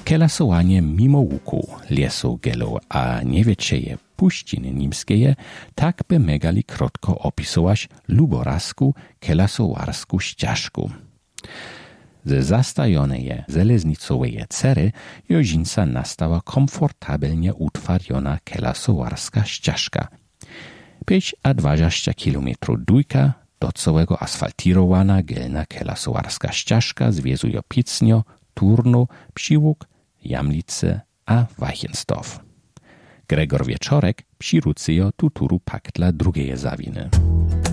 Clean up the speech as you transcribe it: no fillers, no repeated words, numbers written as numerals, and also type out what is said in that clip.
Kelasowanie mimo łuku, lesu gelu a niewieczeje puściny nimskeje, tak by megali krótko opisować luborazku kelasowarsku ścieżku. Ze zastajonej żeleznicowej cery Jożinca nastała komfortabelnie utwariona kelasowarska ścieżka. 5-20 kilometrów dujka do całego asfaltirowana gelna kelasowarska ścieżka związuje Picnio, Turno, Psiłuk, Jamlice a Wajchenstow. Gregor Wieczorek przyrucyjo tuturu pak dla drugiej zawiny.